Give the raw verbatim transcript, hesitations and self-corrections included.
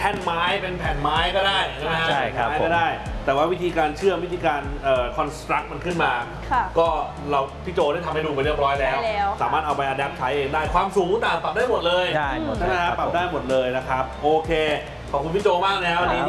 ท่นไม้เป็นแผ่นไม้ก็ได้ใช่ไหมฮะใช่ครับไม้ก็ได้แต่ว่าวิธีการเชื่อมวิธีการเอ่อ construct มันขึ้นมาก็เราพี่โจได้ทำให้ดูไปเรียบร้อยแล้วสามารถเอาไป adapt ใช้เองได้ความสูงต่างปรับได้หมดเลยได้หมดใช่ไหมครับปรับได้หมดเลยนะครับโอเคขอบคุณพี่โจมากนะครับวันนี้